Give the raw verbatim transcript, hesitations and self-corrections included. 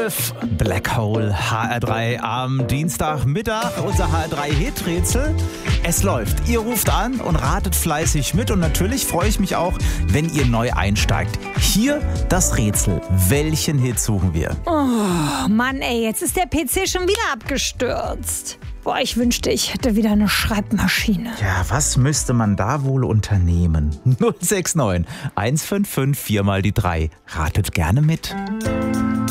zwölf, Black Hole, H R drei am Dienstagmittag, unser H R drei Hit-Rätsel. Es läuft. Ihr ruft an und ratet fleißig mit und natürlich freue ich mich auch, wenn ihr neu einsteigt. Hier das Rätsel. Welchen Hit suchen wir? Oh Mann, ey, jetzt ist der P C schon wieder abgestürzt. Boah, ich wünschte, ich hätte wieder eine Schreibmaschine. Ja, was müsste man da wohl unternehmen? null sechs neun, eins fünf fünf, vier mal die drei. Ratet gerne mit.